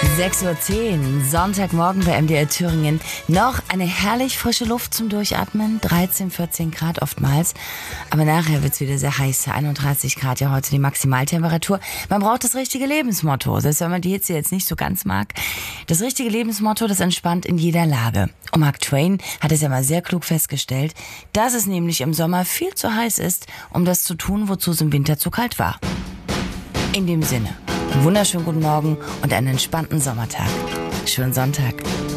6:10 Uhr, Sonntagmorgen bei MDR Thüringen. Noch eine herrlich frische Luft zum Durchatmen, 13, 14 Grad oftmals. Aber nachher wird's wieder sehr heiß, 31 Grad ja heute die Maximaltemperatur. Man braucht das richtige Lebensmotto, selbst wenn man die Hitze jetzt nicht so ganz mag. Das richtige Lebensmotto, das entspannt in jeder Lage. Und Mark Twain hat es ja mal sehr klug festgestellt, dass es nämlich im Sommer viel zu heiß ist, um das zu tun, wozu es im Winter zu kalt war. In dem Sinne, einen wunderschönen guten Morgen und einen entspannten Sommertag. Schönen Sonntag.